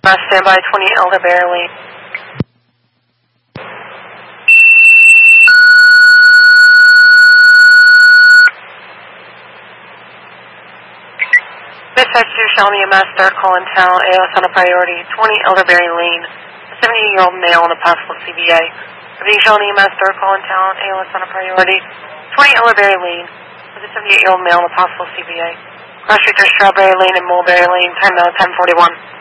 Standby 20 Elderberry Lane. Dispatch to Shawnee EMS, they're calling town, AOS on a priority, 20 Elderberry Lane, a 78-year-old male on a possible CBA. Repeat, Shawnee EMS, they're calling town, AOS on a priority, 20 Elderberry Lane, with a 78-year-old male on a possible CBA. Cross street to Strawberry Lane and Mulberry Lane, time now 10:41.